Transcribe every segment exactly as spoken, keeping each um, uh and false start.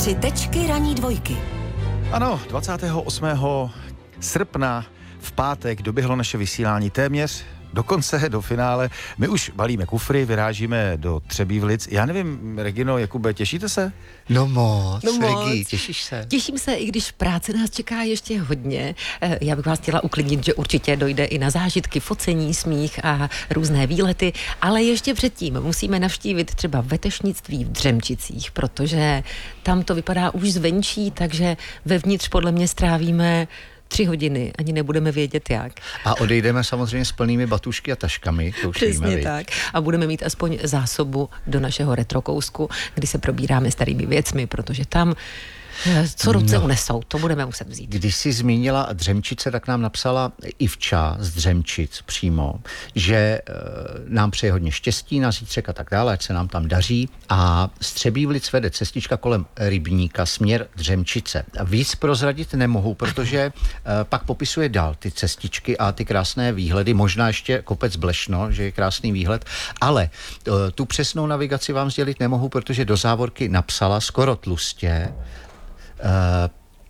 Tři tečky ranní dvojky. Ano, dvacátého osmého srpna v pátek doběhlo naše vysílání téměř do konce, do finále. My už balíme kufry, vyrážíme do Třebívlic. Já nevím, Regino, Jakube, těšíte se? No moc, no moc. Regi, těšíš se? Těším se, i když práce nás čeká ještě hodně. Já bych vás chtěla uklidnit, že určitě dojde i na zážitky, focení, smích a různé výlety, ale ještě předtím musíme navštívit třeba vetešnictví v Dřemčicích, protože tam to vypadá už zvenčí, takže vevnitř podle mě strávíme tři hodiny, ani nebudeme vědět jak. A odejdeme samozřejmě s plnými batušky a taškami, to už Přesně víme, tak. A budeme mít aspoň zásobu do našeho retrokousku, kdy se probíráme starými věcmi, protože tam co ruce no. unesou, to budeme muset vzít. Když jsi zmínila Dřemčice, tak nám napsala Ivča z Dřemčic přímo, že e, nám přeje hodně štěstí na zítřek a tak dále, ať se nám tam daří. A z Třebívlic vede cestička kolem Rybníka směr Dřemčice. Víc prozradit nemohu, protože e, pak popisuje dál ty cestičky a ty krásné výhledy, možná ještě kopec Blešno, že je krásný výhled, ale e, tu přesnou navigaci vám sdělit nemohu, protože do závorky napsala skoro tlustě, Uh,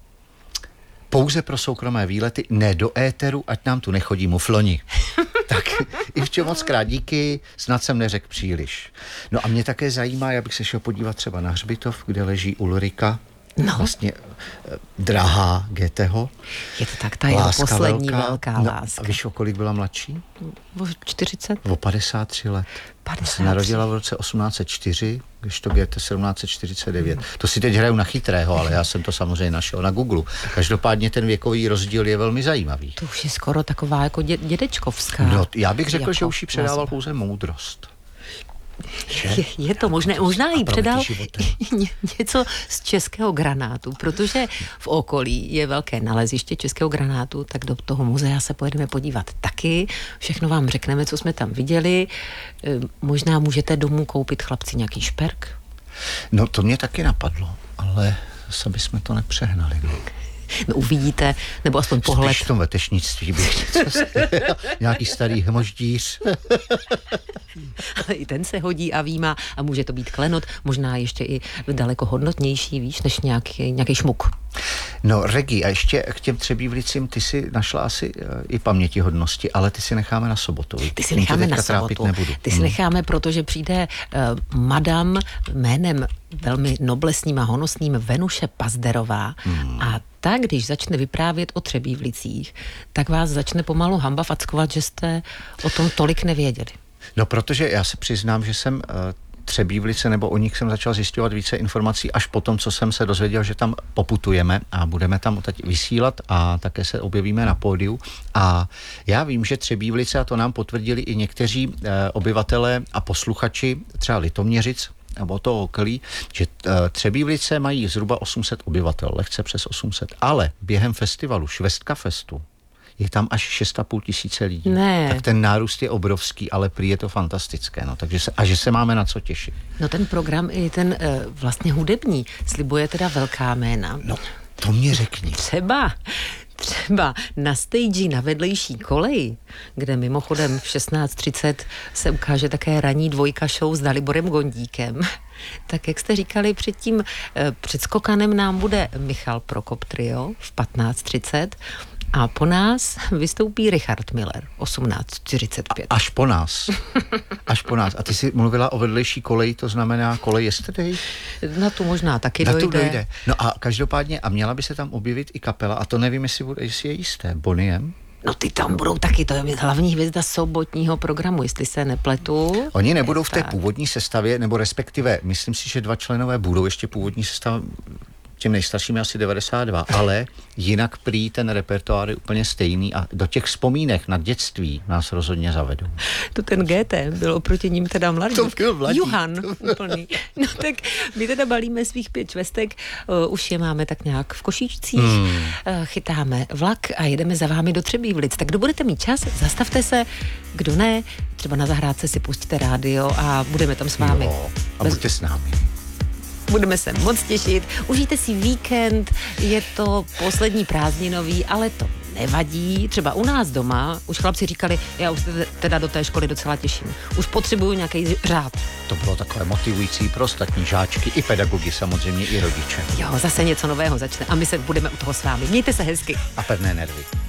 pouze pro soukromé výlety, ne do éteru, ať nám tu nechodí mufloni. Tak Ivčo, moc krát díky, snad jsem neřekl příliš. No a mě také zajímá, já bych se šel podívat třeba na hřbitov, kde leží Ulrika, no. vlastně uh, drahá Goetheho. Je to tak, ta jeho poslední velká, velká no, láska. A víš, o kolik byla mladší? O čtyřicet? O padesát tři let. padesát tři. Se narodila v roce osmnáct set čtyři, když to Goethe sedmnáct set čtyřicet devět. Hmm. To si teď hraju na chytrého, ale já jsem to samozřejmě našel na Google. Každopádně ten věkový rozdíl je velmi zajímavý. To už je skoro taková jako dě, dědečkovská. No, já bych řekl, jako že už jí předával nazva. pouze moudrost. Je, je to možné, možná jí předal ně, něco z českého granátu, protože v okolí je velké naleziště českého granátu, tak do toho muzea se pojedeme podívat taky. Všechno vám řekneme, co jsme tam viděli. Možná můžete domů koupit, chlapci, nějaký šperk? No, to mě taky napadlo, ale zase bychom to nepřehnali. No. No, uvidíte, nebo aspoň pohled. Spíš v tom vetešnictví bych nějaký starý hmoždíř. Ale i ten se hodí a výjima a může to být klenot, možná ještě i daleko hodnotnější, víš, než nějaký, nějaký šmuk. No, Regi, a ještě k těm Třebívlicím, ty si našla asi i pamětihodnosti, ale ty si necháme na sobotu. Ty si necháme na sobotu. Ty si hmm. necháme, protože přijde uh, madam jménem velmi noblesním a honosným Venuše Pazderová hmm. a ta, když začne vyprávět o Třebívlicích, tak vás začne pomalu hamba fackovat, že jste o tom tolik nevěděli. No, protože já se přiznám, že jsem uh, Třebívlice, nebo o nich jsem začal zjišťovat více informací až po tom, co jsem se dozvěděl, že tam poputujeme a budeme tam teď vysílat a také se objevíme na pódiu. A já vím, že Třebívlice, a to nám potvrdili i někteří uh, obyvatelé a posluchači, třeba Litoměřic, nebo toho okolí, že Třebívlice mají zhruba osm set obyvatel, lehce přes osm set, ale během festivalu Švestka Festu je tam až šest a půl tisíce lidí. Ne. Tak ten nárůst je obrovský, ale prý je to fantastické. No, takže se, a že se máme na co těšit. No, ten program i ten e, vlastně hudební slibuje teda velká jména. No, to mě řekni. Třeba Třeba na stage na vedlejší koleji, kde mimochodem v šestnáct třicet se ukáže také ranní dvojka show s Daliborem Gondíkem. Tak jak jste říkali předtím, před skokanem nám bude Michal Prokop Trio v patnáct třicet a po nás vystoupí Richard Miller osmnáct čtyřicet pět. Až po nás. Až po nás. A ty jsi mluvila o vedlejší koleji, to znamená kolej yesterday? Na tu možná taky Na dojde. tu dojde. No a každopádně, a měla by se tam objevit i kapela, a to nevím, jestli, bude, jestli je jisté, Boniem. No ty tam budou taky, to je hlavní hvězda sobotního programu, jestli se nepletu. Oni nebudou v té původní sestavě, nebo respektive, myslím si, že dva členové budou ještě původní sestava, těm nejstarším je asi devadesát dva, ale jinak prý ten repertoár je úplně stejný a do těch vzpomínek na dětství nás rozhodně zavedou. To ten G T byl oproti ním teda mladý. To byl mladý. Juhan úplný. No tak my teda balíme svých pět švestek, uh, už je máme tak nějak v košíčcích, hmm. uh, chytáme vlak a jedeme za vámi do Třebívlic. Tak kdo budete mít čas, zastavte se, kdo ne, třeba na zahrádce si pustíte rádio a budeme tam s vámi. Jo, a buďte s námi. Budeme se moc těšit. Užijte si víkend, je to poslední prázdninový, ale to nevadí. Třeba u nás doma už chlapci říkali, já už se teda do té školy docela těším. Už potřebuju nějaký řád. To bylo takové motivující pro ostatní žáčky, i pedagogy samozřejmě, i rodiče. Jo, zase něco nového začne a my se budeme u toho s vámi. Mějte se hezky. A pevné nervy.